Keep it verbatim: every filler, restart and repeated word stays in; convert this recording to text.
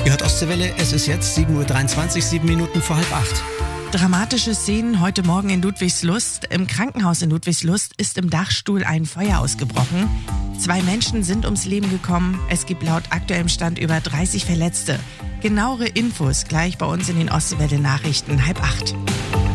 Ihr hört Ostseewelle, es ist jetzt sieben Uhr dreiundzwanzig, sieben Minuten vor halb acht. Dramatische Szenen heute Morgen in Ludwigslust. Im Krankenhaus in Ludwigslust ist im Dachstuhl ein Feuer ausgebrochen. Zwei Menschen sind ums Leben gekommen. Es gibt laut aktuellem Stand über dreißig Verletzte. Genauere Infos gleich bei uns in den Ostseewelle Nachrichten halb acht.